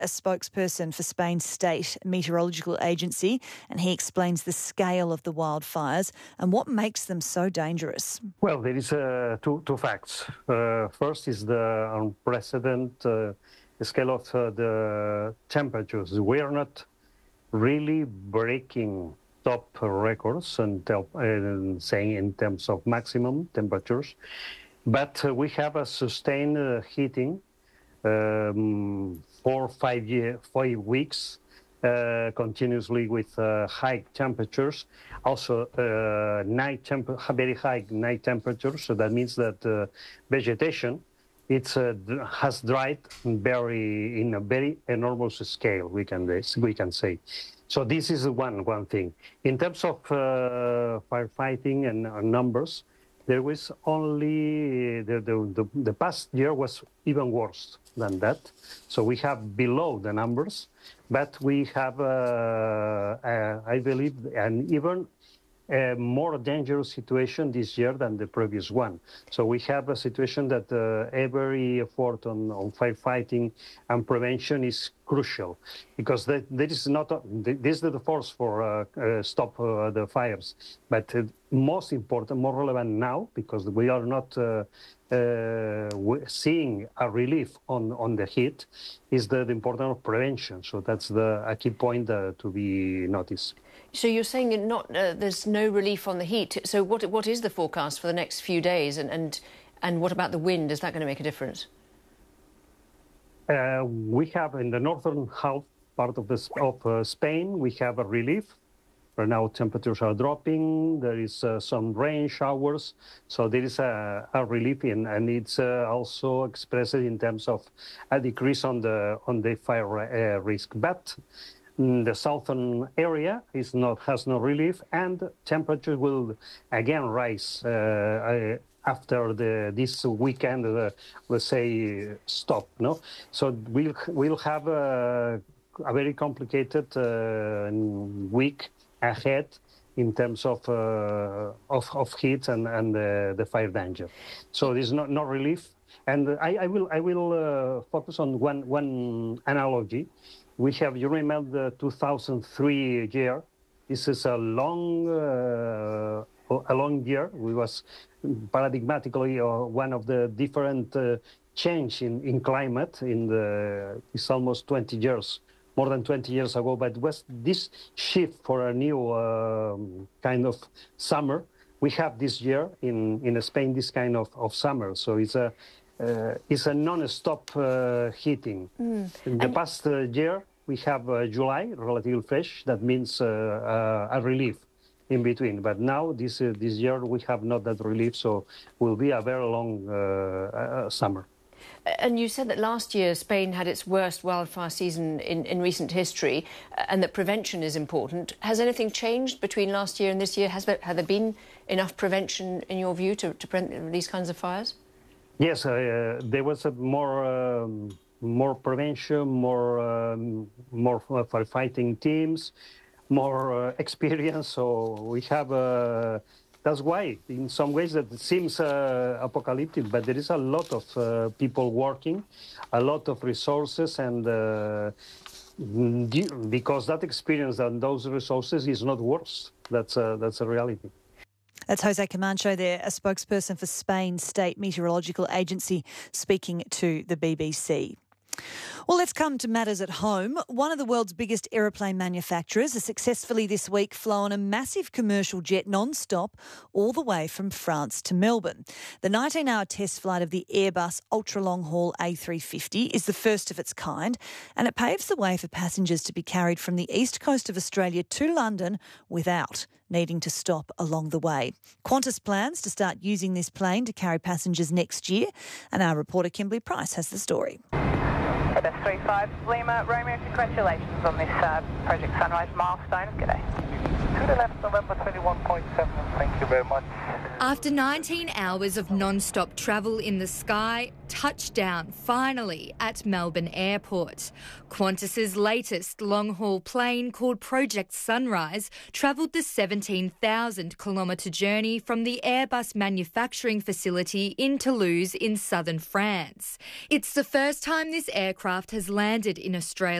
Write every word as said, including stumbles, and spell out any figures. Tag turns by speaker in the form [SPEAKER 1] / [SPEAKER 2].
[SPEAKER 1] a spokesperson for Spain's state meteorological agency, and he explains the scale of the wildfires and what makes them so dangerous.
[SPEAKER 2] Well, there is uh, two, two facts. Uh, first is the unprecedented uh, scale of uh, the temperatures. We are not really breaking top records and uh, saying in terms of maximum temperatures, but uh, we have a sustained uh, heating um, for five year, five weeks uh, continuously with uh, high temperatures. Also, uh, night temp very high night temperatures. So that means that uh, vegetation it's uh, has dried very in a very enormous scale. We can we can say. So this is one one thing. In terms of uh, firefighting and uh, numbers. There was only, the, the, the, the past year was even worse than that. So we have below the numbers, but we have, uh, uh, I believe, an even a more dangerous situation this year than the previous one. So we have a situation that uh, every effort on, on firefighting and prevention is crucial, because that, that is not, a, this is the force for uh, uh, stop uh, the fires. But uh, most important, more relevant now, because we are not uh, uh, seeing a relief on, on the heat, is the, the importance of prevention. So that's the a key point uh, to be noticed.
[SPEAKER 3] So you're saying not uh, there's no relief on the heat. So what what is the forecast for the next few days, and and, and what about the wind? Is that going to make a difference?
[SPEAKER 2] Uh, we have in the northern half part of, the, of uh, Spain, we have a relief. Right now temperatures are dropping, there is uh, some rain showers, so there is a, a relief, in, and it's uh, also expressed in terms of a decrease on the, on the fire uh, risk. But the southern area is not, has no relief, and temperatures will again rise uh, after the, this weekend, uh, let's say, stop. No, so we'll we'll have a, a very complicated uh, week ahead in terms of uh, of, of heat and and uh, the fire danger. So there's no no relief, and I, I will I will uh, focus on one one analogy. We have, you remember the two thousand three year. This is a long, uh, a long year. We was paradigmatically uh, one of the different uh, change in, in climate in the, it's almost twenty years, more than twenty years ago, but was this shift for a new uh, kind of summer. We have this year in, in Spain, this kind of, of summer. So it's a, uh, it's a non-stop uh, heating. Mm. In the and past uh, year, we have uh, July, relatively fresh. That means uh, uh, a relief in between. But now, this uh, this year, we have not that relief, so will be a very long uh, uh, summer.
[SPEAKER 3] And you said that last year Spain had its worst wildfire season in, in recent history, and that prevention is important. Has anything changed between last year and this year? Has there, have there been enough prevention, in your view, to, to prevent these kinds of fires?
[SPEAKER 2] Yes, uh, there was a more... Um, more prevention, more um, more firefighting teams, more uh, experience. So we have, uh, that's why in some ways that it seems uh, apocalyptic, but there is a lot of uh, people working, a lot of resources, and uh, because that experience and those resources is not worse. That's a, that's a reality.
[SPEAKER 1] That's Jose Camacho there, a spokesperson for Spain's state meteorological agency, speaking to the B B C. Well, let's come to matters at home. One of the world's biggest aeroplane manufacturers has successfully this week flown a massive commercial jet non-stop all the way from France to Melbourne. The nineteen-hour test flight of the Airbus ultra-long-haul A three fifty is the first of its kind, and it paves the way for passengers to be carried from the east coast of Australia to London without needing to stop along the way. Qantas plans to start using this plane to carry passengers next year, and our reporter Kimberly Price has the story.
[SPEAKER 4] Airbus three five Lima Romeo, congratulations on this uh, Project Sunrise milestone. Good day. to the left, November twenty-one point seven, thank you very much.
[SPEAKER 5] After nineteen hours of non-stop travel in the sky, touchdown finally at Melbourne Airport. Qantas's latest long-haul plane called Project Sunrise travelled the seventeen thousand kilometre journey from the Airbus manufacturing facility in Toulouse in southern France. It's the first time this aircraft has landed in Australia.